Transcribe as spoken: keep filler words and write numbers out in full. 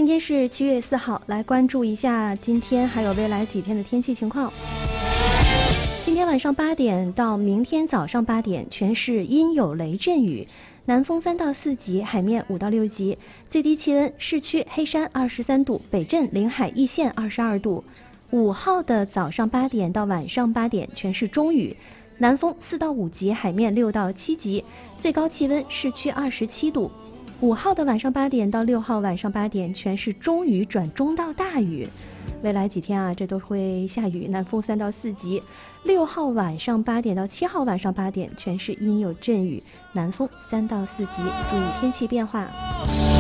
今天是七月四号，来关注一下今天还有未来几天的天气情况。今天晚上八点到明天早上八点，全市阴有雷阵雨，南风三到四级，海面五到六级，最低气温市区黑山二十三度，北镇临海一线二十二度。五号的早上八点到晚上八点，全市中雨，南风四到五级，海面六到七级，最高气温市区二十七度。五号的晚上八点到六号晚上八点，全是中雨转中到大雨。未来几天啊，这都会下雨，南风三到四级。六号晚上八点到七号晚上八点，全是阴有阵雨，南风三到四级，注意天气变化。